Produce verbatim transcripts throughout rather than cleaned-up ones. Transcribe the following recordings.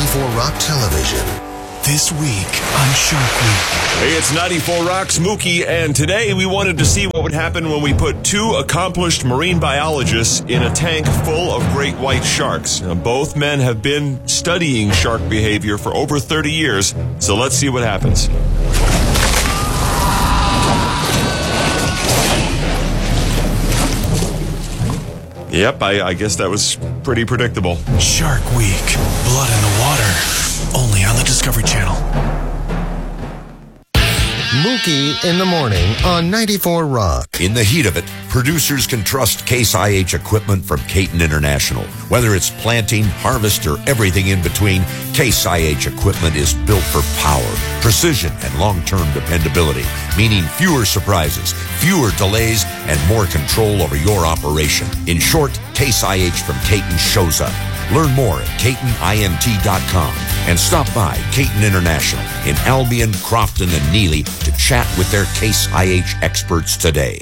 ninety-four Rock Television. This week on Shark Week. Hey, it's ninety-four Rock's Mookie, and today we wanted to see what would happen when we put two accomplished marine biologists in a tank full of great white sharks. Now, both men have been studying shark behavior for over thirty years, so let's see what happens. Yep, I, I guess that was pretty predictable. Shark Week. Blood in the water. Only on the Discovery Channel. Mookie in the morning on ninety-four Rock. In the heat of it, producers can trust Case I H equipment from Caton International. Whether it's planting, harvest, or everything in between, Case I H equipment is built for power, precision, and long-term dependability, meaning fewer surprises, fewer delays, and more control over your operation. In short, Case I H from Caton shows up. Learn more at Caton I M T dot com and stop by Caton International in Albion, Crofton, and Neely to chat with their Case I H experts today.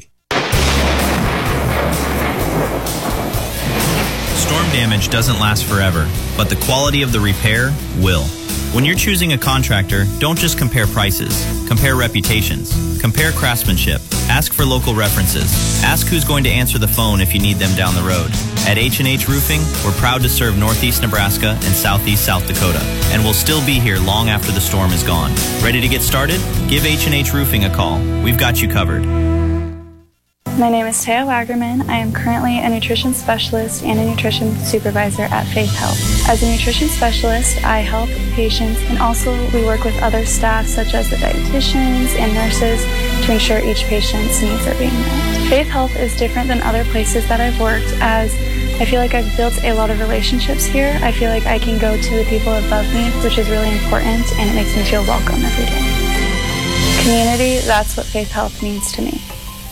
Storm damage doesn't last forever, but the quality of the repair will. When you're choosing a contractor, don't just compare prices. Compare reputations. Compare craftsmanship. Ask for local references. Ask who's going to answer the phone if you need them down the road. At H and H Roofing, we're proud to serve Northeast Nebraska and Southeast South Dakota, and we'll still be here long after the storm is gone. Ready to get started? Give H and H Roofing a call. We've got you covered. My name is Taya Wagerman. I am currently a nutrition specialist and a nutrition supervisor at Faith Health. As a nutrition specialist, I help patients, and also we work with other staff such as the dietitians and nurses to ensure each patient's needs are being met. Faith Health is different than other places that I've worked, as I feel like I've built a lot of relationships here. I feel like I can go to the people above me, which is really important, and it makes me feel welcome every day. Community, that's what Faith Health means to me.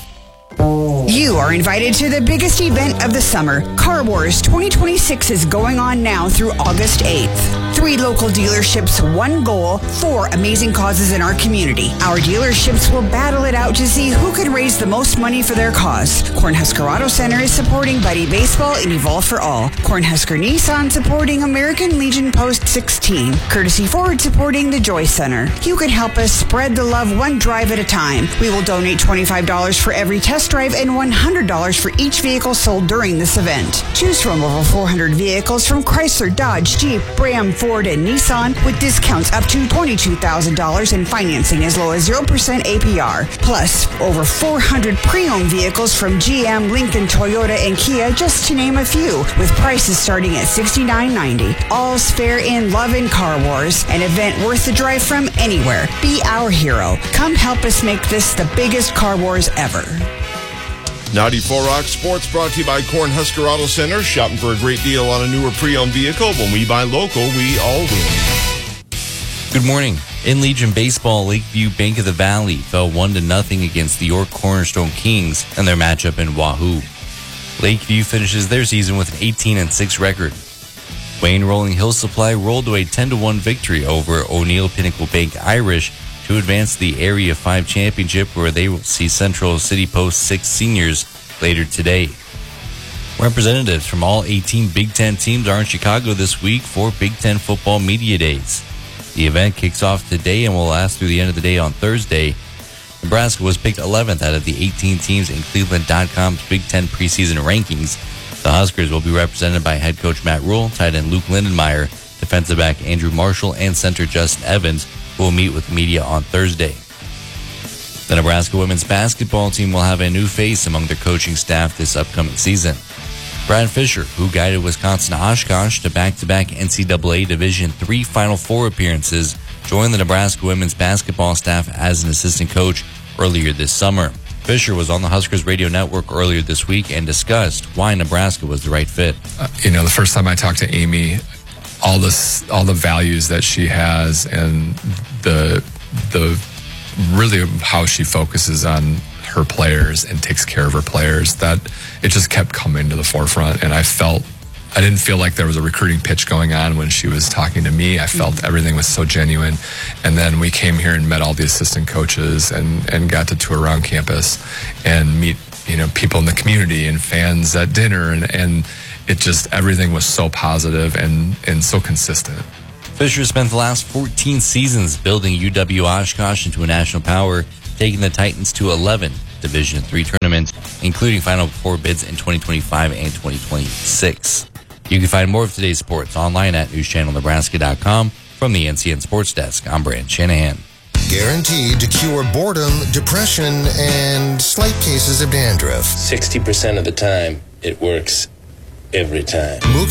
You are invited to the biggest event of the summer. Car Wars twenty twenty-six is going on now through August eighth. Three local dealerships, one goal, four amazing causes in our community. Our dealerships will battle it out to see who can raise the most money for their cause. Cornhusker Auto Center is supporting Buddy Baseball and Evolve for All. Cornhusker Nissan supporting American Legion Post sixteen. Courtesy Ford supporting the Joy Center. You can help us spread the love one drive at a time. We will donate twenty-five dollars for every test drive and one hundred dollars for each vehicle sold during this event. Choose from over four hundred vehicles from Chrysler, Dodge, Jeep, Ram, Ford, and Nissan with discounts up to twenty-two thousand dollars and financing as low as zero percent A P R. Plus, over four hundred pre-owned vehicles from G M, Lincoln, Toyota, and Kia, just to name a few, with prices starting at sixty-nine ninety. All's fair in love and Car Wars, an event worth the drive from anywhere. Be our hero. Come help us make this the biggest Car Wars ever. ninety-four Rock Sports brought to you by Cornhusker Auto Center. Shopping for a great deal on a newer pre-owned vehicle. When we buy local, we all win. Good morning. In Legion Baseball, Lakeview Bank of the Valley fell one to nothing against the York Cornerstone Kings in their matchup in Wahoo. Lakeview finishes their season with an eighteen and six record. Wayne Rolling Hill Supply rolled to a ten to one victory over O'Neill Pinnacle Bank Irish to advance to the Area five Championship, where they will see Central City Post six seniors later today. Representatives from all eighteen Big Ten teams are in Chicago this week for Big Ten Football Media Days. The event kicks off today and will last through the end of the day on Thursday. Nebraska was picked eleventh out of the eighteen teams in Cleveland dot com's Big Ten preseason rankings. The Huskers will be represented by head coach Matt Rule, tight end Luke Lindenmeyer, defensive back Andrew Marshall, and center Justin Evans, who will meet with the media on Thursday. The Nebraska women's basketball team will have a new face among their coaching staff this upcoming season. Brad Fisher, who guided Wisconsin Oshkosh to back-to-back N C double A Division three Final Four appearances, joined the Nebraska women's basketball staff as an assistant coach earlier this summer. Fisher was on the Huskers radio network earlier this week and discussed why Nebraska was the right fit. Uh, you know, the first time I talked to Amy, all this, all the values that she has, and the the really how she focuses on her players and takes care of her players, that it just kept coming to the forefront. And I felt, I didn't feel like there was a recruiting pitch going on when she was talking to me. I felt mm-hmm. everything was so genuine. And then we came here and met all the assistant coaches and, and got to tour around campus and meet, you know, people in the community and fans at dinner. And, and it just, everything was so positive and, and so consistent. Fisher spent the last fourteen seasons building U W Oshkosh into a national power, taking the Titans to eleven Division three tournaments, including Final Four bids in twenty twenty-five and twenty twenty-six. You can find more of today's sports online at news channel nebraska dot com. From the N C N Sports Desk, I'm Brand Shanahan. Guaranteed to cure boredom, depression, and slight cases of dandruff. sixty percent of the time, it works every time. Mookie